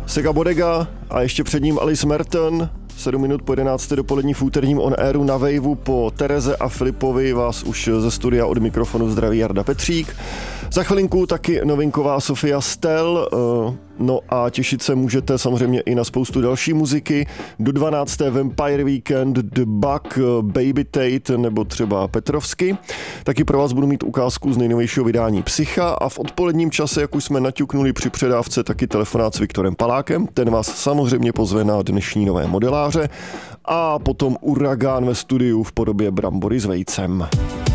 Sega Bodega a ještě před ním Alice Merton. 7 minut po 11. dopolední v úterním on airu na Waveu po Tereze a Filipovi vás už ze studia od mikrofonu zdraví Jarda Petřík. Za chvilinku taky novinková Sofia Stell, no a těšit se můžete samozřejmě i na spoustu další muziky. Do 12. Vampire Weekend, The Bug, Baby Tate nebo třeba Petrovsky. Taky pro vás budu mít ukázku z nejnovějšího vydání Psycha a v odpoledním čase, jak už jsme naťuknuli při předávce, taky telefonát s Viktorem Palákem. Ten vás samozřejmě pozve na dnešní nové modeláře a potom uragán ve studiu v podobě brambory s vejcem.